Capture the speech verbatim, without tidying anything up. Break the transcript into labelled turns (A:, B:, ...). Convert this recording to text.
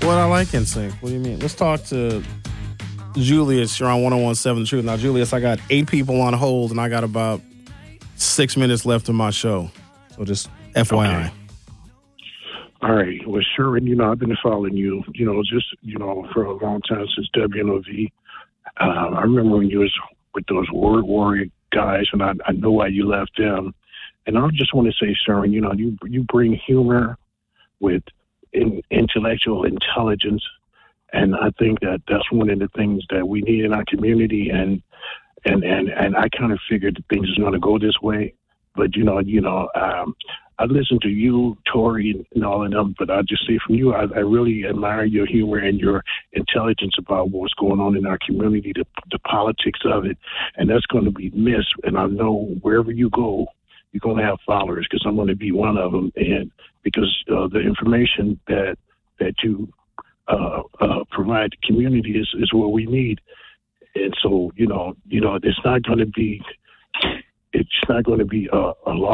A: What I like in sync? What do you mean? Let's talk to Julius. You're on one oh one point seven The Truth. Now, Julius, I got eight people on hold, and I got about six minutes left of my show. So just F Y I.
B: Okay. All right. Well, sure. And, you know, I've been following you, you know, just, you know, for a long time since W N O V. Uh, I remember when you was with those word warrior guys, and I, I know why you left them. And I just want to say, Sharon, you know, you you bring humor with in, intellectual intelligence, and I think that that's one of the things that we need in our community. And and and, and I kind of figured that things is going to go this way, but you know, you know, um, I listen to you, Tori, and all of them, but I just say from you, I, I really admire your humor and your intelligence about what's going on in our community, the, the politics of it, and that's going to be missed. And I know wherever you go, you're going to have followers, because I'm going to be one of them, and because uh, the information that that you uh, uh, provide the community is, is what we need. And so, you know, you know, it's not going to be, it's not going to be a, a